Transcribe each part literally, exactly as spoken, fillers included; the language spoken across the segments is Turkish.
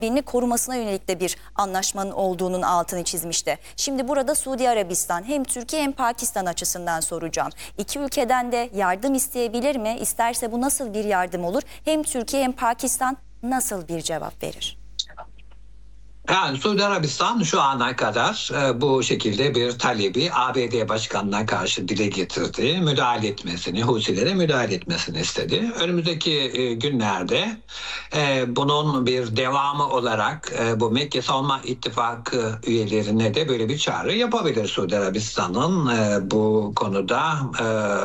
birini korumasına yönelik de bir anlaşmanın olduğunun altını çizmişti. Şimdi burada Suudi Arabistan hem Türkiye hem Pakistan açısından soracağım. İki ülkeden de yardım isteyebilir mi? İsterse bu nasıl bir yardım olur? Hem Türkiye hem Pakistan nasıl bir cevap verir? Yani Suudi Arabistan şu ana kadar e, bu şekilde bir talebi A B D Başkanı'na karşı dile getirdi. Müdahale etmesini, Husilere müdahale etmesini istedi. Önümüzdeki e, günlerde e, bunun bir devamı olarak e, bu Mekke Savunma İttifakı üyelerine de böyle bir çağrı yapabilir Suudi Arabistan'ın e, bu konuda e,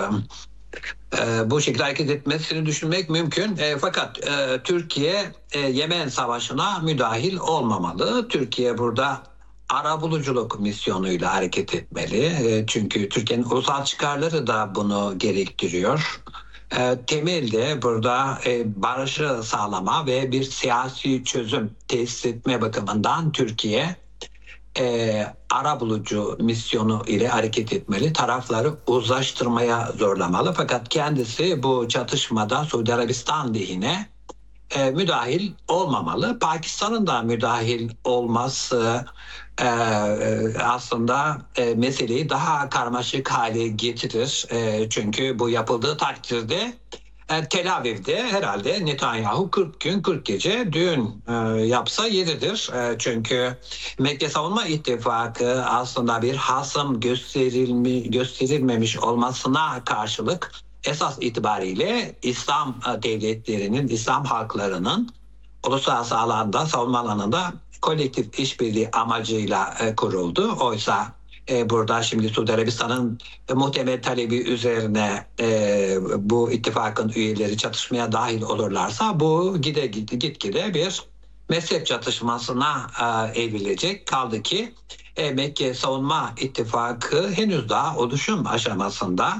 e, bu şekilde hareket etmesini düşünmek mümkün. E, fakat e, Türkiye e, Yemen Savaşı'na müdahil olmamalı. Türkiye burada arabuluculuk misyonuyla hareket etmeli. E, çünkü Türkiye'nin ulusal çıkarları da bunu gerektiriyor. E, temelde burada e, barışı sağlama ve bir siyasi çözüm tesis etme bakımından Türkiye e, arabulucu misyonu ile hareket etmeli. Tarafları uzlaştırmaya zorlamalı. Fakat kendisi bu çatışmada Suudi Arabistan lehine e, müdahil olmamalı. Pakistan'ın da müdahil olması e, e, aslında e, meseleyi daha karmaşık hale getirir. E, çünkü bu yapıldığı takdirde e, Tel Aviv'de herhalde Netanyahu kırk gün kırk gece düğün e, yapsa yeridir. E, çünkü Mekke Savunma İttifakı aslında bir hasım gösterilmi, gösterilmemiş olmasına karşılık esas itibariyle İslam devletlerinin, İslam halklarının uluslararası alanda, savunma alanında kolektif işbirliği amacıyla e, kuruldu. Oysa e, burada şimdi Suudi Arabistan'ın e, muhtemel talebi üzerine e, bu ittifakın üyeleri çatışmaya dahil olurlarsa bu gide gide gitgide bir mezhep çatışmasına e, evrilecek. Kaldı ki e, Mekke Savunma İttifakı henüz daha oluşum aşamasında.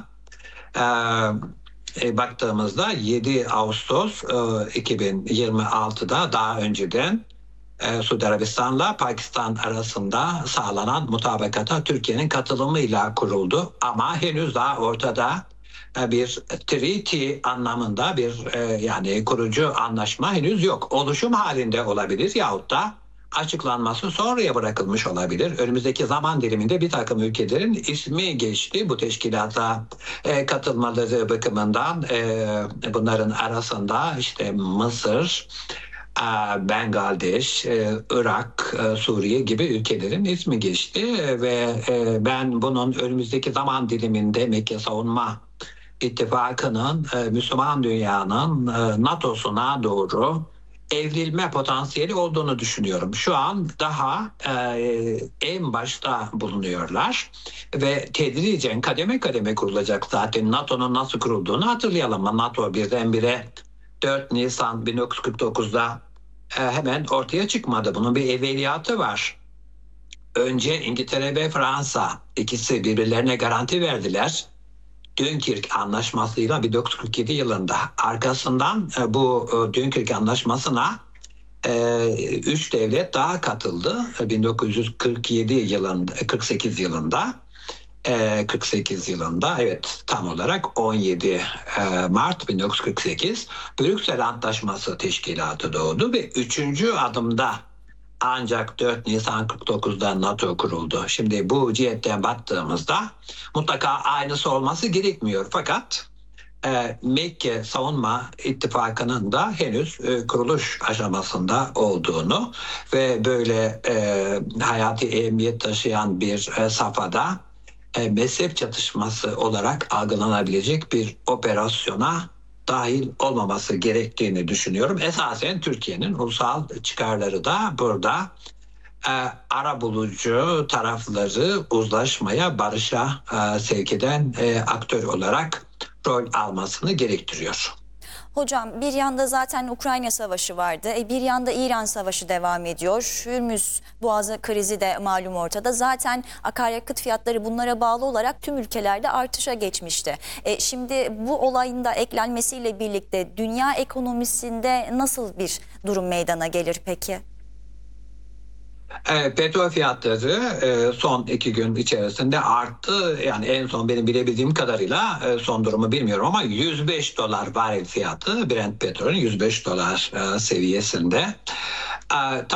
E, baktığımızda yedi Ağustos e, iki bin yirmi altıda daha önceden e, Suudi Arabistan'la Pakistan arasında sağlanan mutabakata Türkiye'nin katılımıyla kuruldu. Ama henüz daha ortada e, bir treaty anlamında bir e, yani kurucu anlaşma henüz yok. Oluşum halinde olabilir yahut da açıklanması sonraya bırakılmış olabilir. Önümüzdeki zaman diliminde bir takım ülkelerin ismi geçti bu teşkilata e, katılmaları bakımından. E, bunların arasında işte Mısır, e, Bangladeş, e, Irak, e, Suriye gibi ülkelerin ismi geçti ve e, ben bunun önümüzdeki zaman diliminde Mekke Savunma İttifakı'nın e, Müslüman dünyanın e, NATO'suna doğru evrilme potansiyeli olduğunu düşünüyorum. Şu an daha e, en başta bulunuyorlar ve tedricen kademe kademe kurulacak. Zaten NATO'nun nasıl kurulduğunu hatırlayalım. NATO birdenbire dört Nisan bin dokuz yüz kırk dokuzda e, hemen ortaya çıkmadı. Bunun bir evveliyatı var. Önce İngiltere ve Fransa ikisi birbirlerine garanti verdiler. Dunkirk Anlaşması'yla bin dokuz yüz kırk yedi yılında arkasından e, bu e, Dunkirk Anlaşması'na e, üç devlet daha katıldı. bin dokuz yüz kırk yedi yılında, kırk sekiz yılında, e, kırk sekiz yılında evet tam olarak on yedi Mart bin dokuz yüz kırk sekiz Brüksel Antlaşması Teşkilatı doğdu ve üçüncü adımda ancak dört Nisan kırk dokuzda NATO kuruldu. Şimdi bu cihetten baktığımızda mutlaka aynısı olması gerekmiyor. Fakat e, Mekke Savunma İttifakı'nın da henüz e, kuruluş aşamasında olduğunu ve böyle e, hayati ehemmiyet taşıyan bir e, safhada e, mezhep çatışması olarak algılanabilecek bir operasyona dahil olmaması gerektiğini düşünüyorum. Esasen Türkiye'nin ulusal çıkarları da burada e, arabulucu tarafları uzlaşmaya, barışa e, sevk eden e, aktör olarak rol almasını gerektiriyor. Hocam bir yanda zaten Ukrayna Savaşı vardı. E, bir yanda İran Savaşı devam ediyor. Hürmüz Boğazı krizi de malum ortada. Zaten akaryakıt fiyatları bunlara bağlı olarak tüm ülkelerde artışa geçmişti. E, şimdi bu olayın da eklenmesiyle birlikte dünya ekonomisinde nasıl bir durum meydana gelir peki? E, petrol fiyatları e, son iki gün içerisinde arttı. Yani en son benim bilebildiğim kadarıyla e, son durumu bilmiyorum ama yüz beş dolar varil fiyatı Brent petrolün yüz beş dolar e, seviyesinde. E,